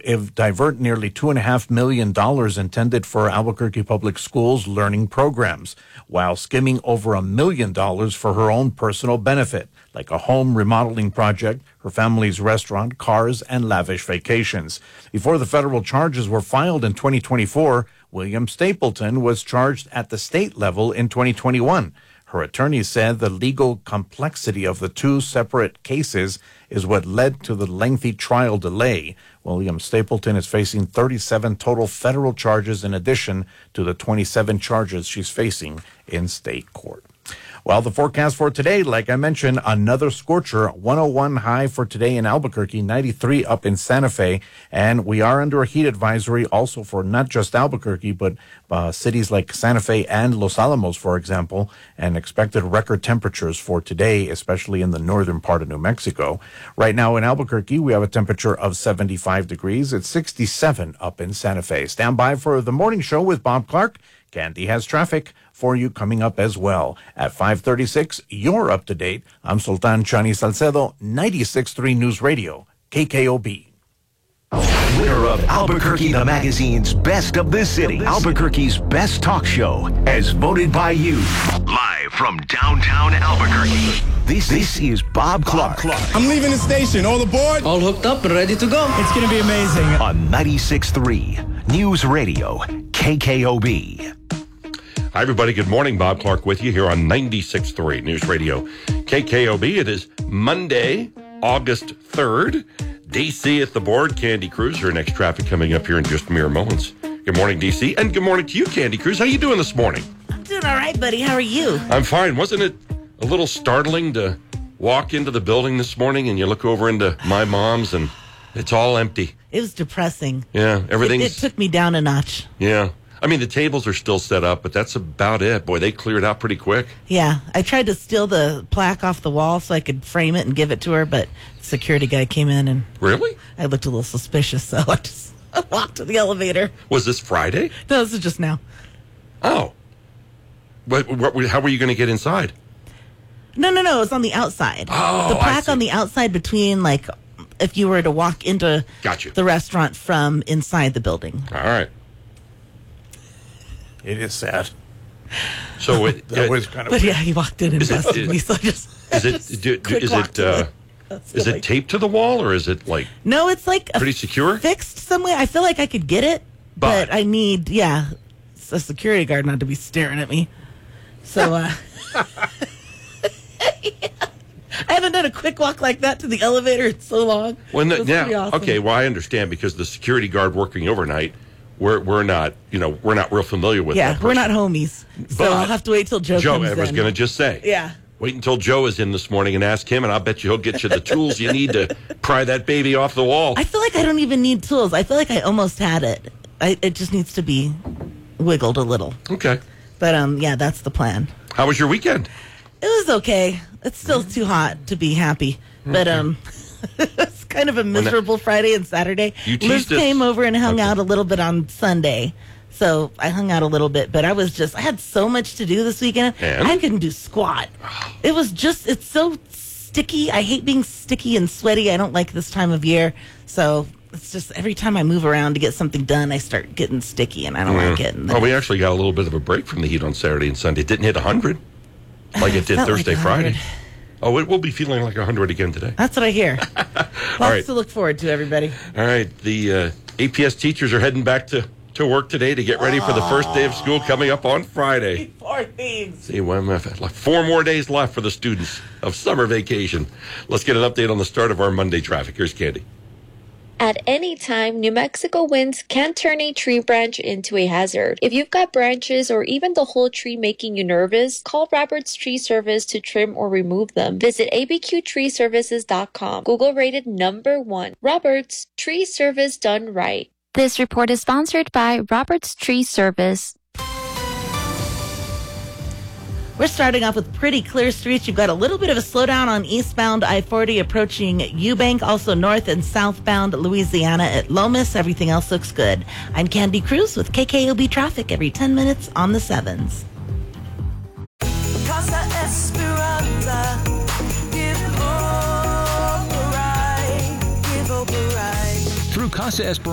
divert nearly $2.5 million intended for Albuquerque Public Schools learning programs, while skimming over $1 million for her own personal benefit, like a home remodeling project, her family's restaurant, cars, and lavish vacations. Before the federal charges were filed in 2024, William Stapleton was charged at the state level in 2021. Her attorney said the legal complexity of the two separate cases is what led to the lengthy trial delay. William Stapleton is facing 37 total federal charges in addition to the 27 charges she's facing in state court. Well, the forecast for today, like I mentioned, another scorcher, 101 high for today in Albuquerque, 93 up in Santa Fe, and we are under a heat advisory also for not just Albuquerque, but cities like Santa Fe and Los Alamos, for example, and expected record temperatures for today, especially in the northern part of New Mexico. Right now in Albuquerque, we have a temperature of 75 degrees. It's 67 up in Santa Fe. Stand by for the morning show with Bob Clark. Candy has traffic for you coming up as well. At 5:36, you're up to date. I'm Sultan Chani Salcedo, 96.3 News Radio, KKOB. Winner of Albuquerque the Magazine's Best of the City, Albuquerque's best talk show, as voted by you. Live from downtown Albuquerque, this is Bob Clark. I'm leaving the station. All aboard? All hooked up and ready to go. It's going to be amazing. On 96.3 News Radio, KKOB. Hi, everybody. Good morning. Bob Clark with you here on 96.3 News Radio, KKOB. It is Monday, August 3rd. DC at the board. Candy Cruz, her next traffic coming up here in just mere moments. Good morning, DC. And good morning to you, Candy Cruz. How you doing this morning? I'm doing all right, buddy. How are you? I'm fine. Wasn't it a little startling to walk into the building this morning and you look over into my mom's and it's all empty? It was depressing. Yeah, everything's... It took me down a notch. Yeah. I mean, the tables are still set up, but that's about it. Boy, they cleared out pretty quick. Yeah. I tried to steal the plaque off the wall so I could frame it and give it to her, but the security guy came in and... Really? I looked a little suspicious, so I just walked to the elevator. Was this Friday? No, this is just now. Oh. How were you going to get inside? No. It's on the outside. Oh, the plaque on the outside between, like, if you were to walk into the restaurant from inside the building. All right. It is sad. So that was kind of. But yeah, he walked in and busted me. So I just is it taped to the wall or is it like? No, it's like pretty secure, fixed some way. I feel like I could get it, but I need a security guard not to be staring at me. So I haven't done a quick walk like that to the elevator in so long. Well, awesome. Okay. Well, I understand because the security guard working overnight. We're not real familiar with that person. We're not homies. So I'll have to wait till Joe comes in. I was going to just say. Yeah. Wait until Joe is in this morning and ask him, and I'll bet you he'll get you the tools you need to pry that baby off the wall. I feel like I don't even need tools. I feel like I almost had it. It just needs to be wiggled a little. Okay. But, that's the plan. How was your weekend? It was okay. It's still too hot to be happy. But, it's kind of a miserable Friday and Saturday. Liz came over and hung out a little bit on Sunday. So I hung out a little bit, but I had so much to do this weekend. And? I couldn't do squat. It's so sticky. I hate being sticky and sweaty. I don't like this time of year. So it's just every time I move around to get something done, I start getting sticky and I don't like it. Well, we actually got a little bit of a break from the heat on Saturday and Sunday. It didn't hit 100 like it did Thursday, Friday. Oh, it will be feeling like 100 again today. That's what I hear. Lots to look forward to, everybody. All right. The APS teachers are heading back to work today to get ready for the first day of school coming up on Friday. Poor thieves. See, like 4 more days left for the students of summer vacation. Let's get an update on the start of our Monday traffic. Here's Candy. At any time, New Mexico winds can turn a tree branch into a hazard. If you've got branches or even the whole tree making you nervous, call Roberts Tree Service to trim or remove them. Visit abqtreeservices.com. Google rated #1. Roberts Tree Service done right. This report is sponsored by Roberts Tree Service. We're starting off with pretty clear streets. You've got a little bit of a slowdown on eastbound I-40 approaching Eubank, also north and southbound Louisiana at Lomas. Everything else looks good. I'm Candy Cruz with KKOB Traffic every 10 minutes on the 7s. Casa Esperanza, give hope a ride, give hope a ride. Through Casa Esperanza.